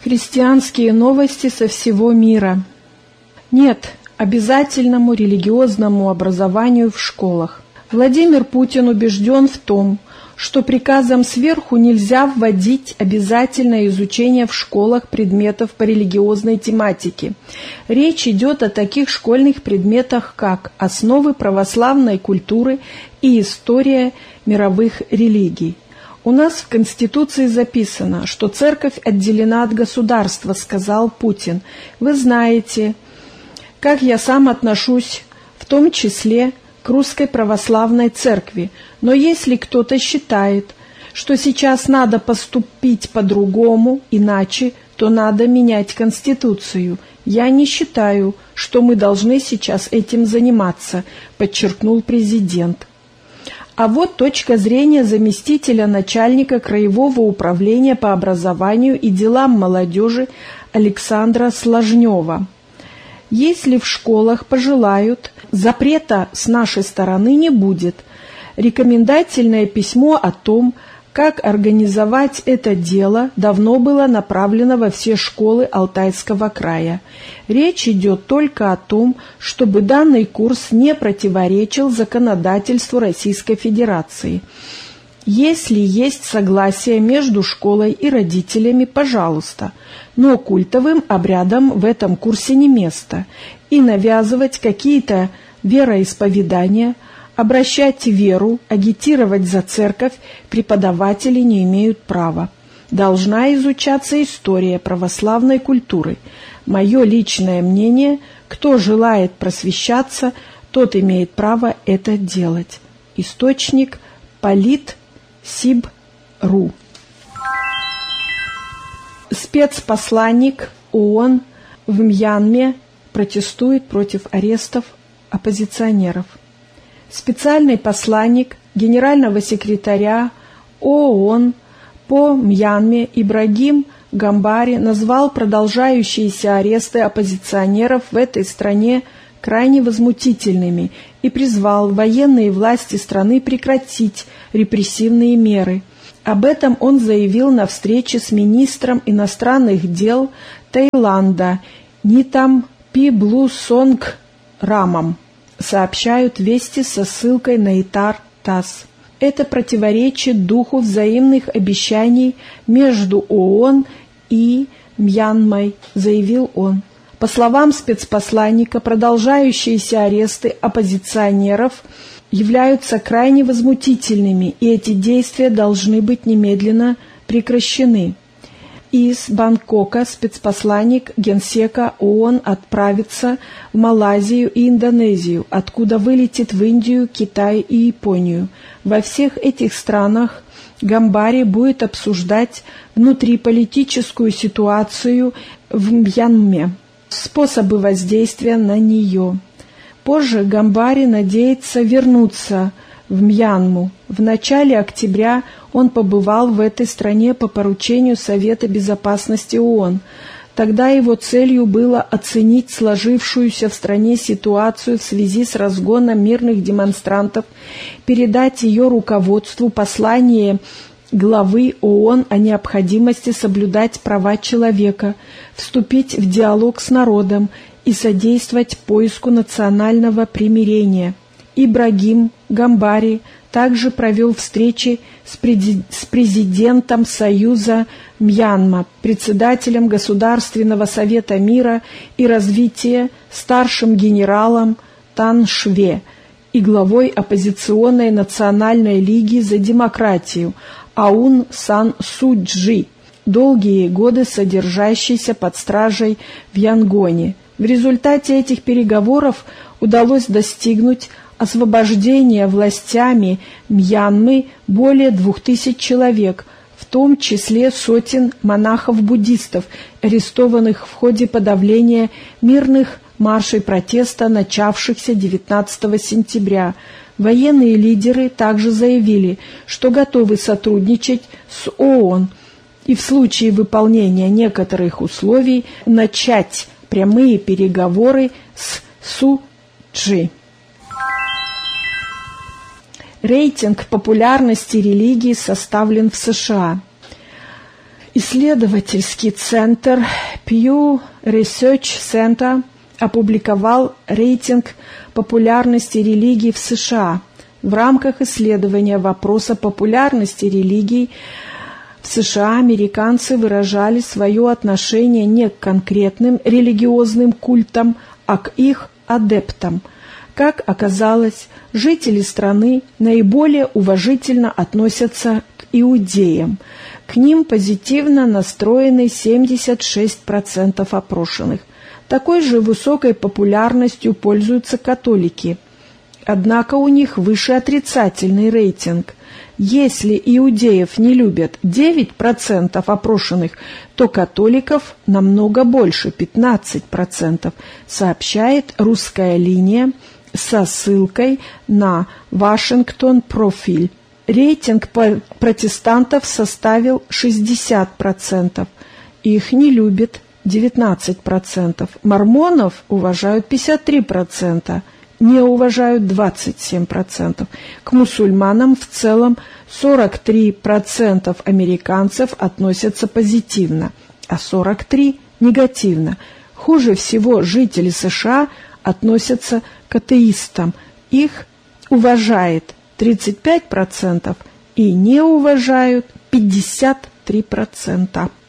Христианские новости со всего мира. Нет обязательному религиозному образованию в школах. Владимир Путин убежден в том, что приказом сверху нельзя вводить обязательное изучение в школах предметов по религиозной тематике. Речь идет о таких школьных предметах, как основы православной культуры и история мировых религий. «У нас в Конституции записано, что церковь отделена от государства», — сказал Путин. «Вы знаете, как я сам отношусь, в том числе к Русской Православной Церкви. Но если кто-то считает, что сейчас надо поступить по-другому, иначе, то надо менять Конституцию. Я не считаю, что мы должны сейчас этим заниматься», — подчеркнул президент. А вот точка зрения заместителя начальника Краевого управления по образованию и делам молодежи Александра Сложнева. Если в школах пожелают, запрета с нашей стороны не будет. Рекомендательное письмо о том, как организовать это дело, давно было направлено во все школы Алтайского края. Речь идет только о том, чтобы данный курс не противоречил законодательству Российской Федерации. Если есть согласие между школой и родителями, пожалуйста, но культовым обрядам в этом курсе не место, и навязывать какие-то вероисповедания, обращать веру, агитировать за церковь преподаватели не имеют права. Должна изучаться история православной культуры. Мое личное мнение, кто желает просвещаться, тот имеет право это делать. Источник Политсиб.ру. Спецпосланник ООН в Мьянме протестует против арестов оппозиционеров. Специальный посланник генерального секретаря ООН по Мьянме Ибрагим Гамбари назвал продолжающиеся аресты оппозиционеров в этой стране крайне возмутительными и призвал военные власти страны прекратить репрессивные меры. Об этом он заявил на встрече с министром иностранных дел Таиланда Нитампиблусонграмом, сообщают «Вести» со ссылкой на ИТАР-ТАСС. Это противоречит духу взаимных обещаний между ООН и Мьянмой, заявил он. По словам спецпосланника, продолжающиеся аресты оппозиционеров являются крайне возмутительными, и эти действия должны быть немедленно прекращены. Из Бангкока спецпосланник Генсека ООН отправится в Малайзию и Индонезию, откуда вылетит в Индию, Китай и Японию. Во всех этих странах Гамбари будет обсуждать внутриполитическую ситуацию в Мьянме, способы воздействия на нее. Позже Гамбари надеется вернуться в Мьянму. В начале октября он побывал в этой стране по поручению Совета Безопасности ООН. Тогда его целью было оценить сложившуюся в стране ситуацию в связи с разгоном мирных демонстрантов, передать ее руководству послание главы ООН о необходимости соблюдать права человека, вступить в диалог с народом и содействовать поиску национального примирения. Ибрагим Гамбари также провел встречи с президентом Союза Мьянма, председателем Государственного совета мира и развития, старшим генералом Тан Шве и главой оппозиционной национальной лиги за демократию Аун Сан Су Чжи, долгие годы содержащийся под стражей в Янгоне. В результате этих переговоров удалось достигнуть освобождения властями Мьянмы более 2000 человек, в том числе сотен монахов-буддистов, арестованных в ходе подавления мирных маршей протеста, начавшихся 19 сентября. Военные лидеры также заявили, что готовы сотрудничать с ООН и в случае выполнения некоторых условий начать прямые переговоры с Су Чжи. Рейтинг популярности религии составлен в США. Исследовательский центр Pew Research Center опубликовал рейтинг популярности религий в США. В рамках исследования вопроса популярности религий в США американцы выражали свое отношение не к конкретным религиозным культам, а к их адептам. Как оказалось, жители страны наиболее уважительно относятся к иудеям. К ним позитивно настроены 76% опрошенных. Такой же высокой популярностью пользуются католики. Однако у них выше отрицательный рейтинг. Если иудеев не любят 9% опрошенных, то католиков намного больше, 15%, сообщает «Русская линия» со ссылкой на Вашингтон Профиль. Рейтинг протестантов составил 60%. Их не любят 19%. Мормонов уважают 53%. Не уважают 27%. К мусульманам в целом 43% американцев относятся позитивно, а 43% негативно. Хуже всего жители США относятся к атеистам. Их уважает 35% и не уважают 53%.